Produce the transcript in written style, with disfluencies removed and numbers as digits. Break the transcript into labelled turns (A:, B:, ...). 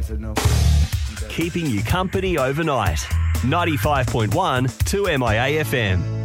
A: said no.
B: Keeping you company overnight. 95.1 2 MIA FM.